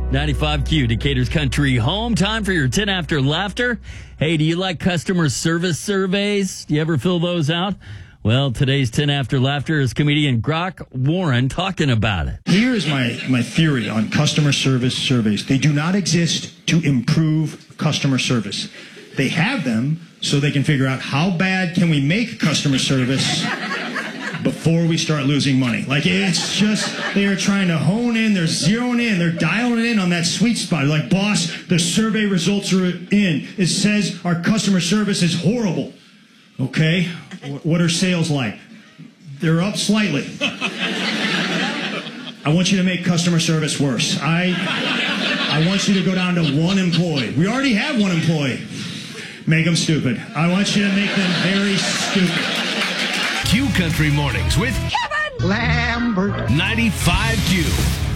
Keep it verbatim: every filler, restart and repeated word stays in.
ninety-five Q, Decatur's Country Home. Time for your ten after laughter. Hey, do you like customer service surveys? Do you ever fill those out? Well, today's ten after laughter is comedian Grok Warren talking about it. Here is my, my theory on customer service surveys. They do not exist to improve customer service. They have them so they can figure out how bad can we make customer service before we start losing money. Like, it's just, they're trying to hone in, they're zeroing in, they're dialing in on that sweet spot. Like, boss, the survey results are in. It says our customer service is horrible. Okay, what are sales like? They're up slightly. I want you to make customer service worse. I, I want you to go down to one employee. We already have one employee. Make them stupid. I want you to make them very stupid. Q Country Mornings with Kevin Lambert. ninety-five Q.